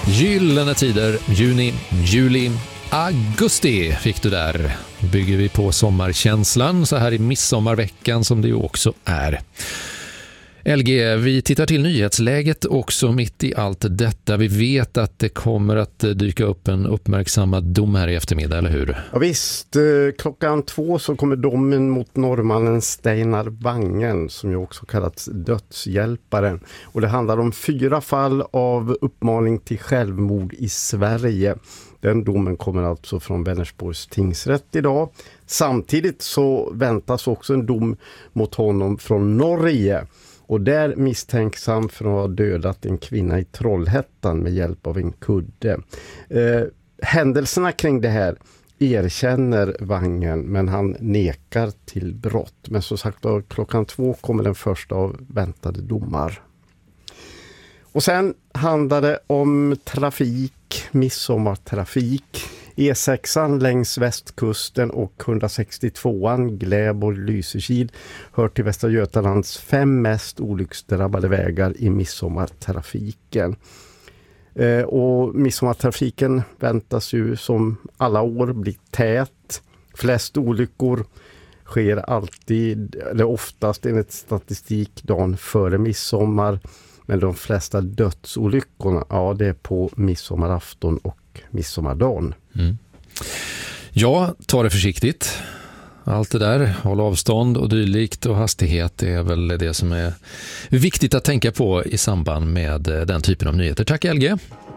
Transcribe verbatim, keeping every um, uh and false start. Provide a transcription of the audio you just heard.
Gyllene tider, juni, juli, augusti fick du där. Bygger vi på sommarkänslan så här i midsommarveckan som det ju också är. L G, vi tittar till nyhetsläget också mitt i allt detta. Vi vet att det kommer att dyka upp en uppmärksammad dom här i eftermiddag, eller hur? Ja visst, klockan två så kommer domen mot norrmannen Steinar Wangen, som ju också kallats dödshjälparen. Och det handlar om fyra fall av uppmaning till självmord i Sverige. Den domen kommer alltså från Vänersborgs tingsrätt idag. Samtidigt så väntas också en dom mot honom från Norge. Och där misstänksam för att ha dödat en kvinna i Trollhättan med hjälp av en kudde. Eh, händelserna kring det här erkänner Wangen, men han nekar till brott. Men som sagt, då, klockan två kommer den första av väntade domar. Och sen handlar det om trafik, midsommartrafik. E sexan längs västkusten och etthundrasextiotvåan Gläborg-Lysekil hör till Västra Götalands fem mest olycksdrabbade vägar i midsommartrafiken. Eh, och midsommartrafiken väntas ju som alla år bli tät. Flest olyckor sker alltid, eller oftast enligt statistik, dagen före midsommar. Men de flesta dödsolyckorna, ja, det är på midsommarafton och midsommardagen. Mm. Ja, ta det försiktigt. Allt det där, håll avstånd och dylikt och hastighet är väl det som är viktigt att tänka på i samband med den typen av nyheter. Tack L G!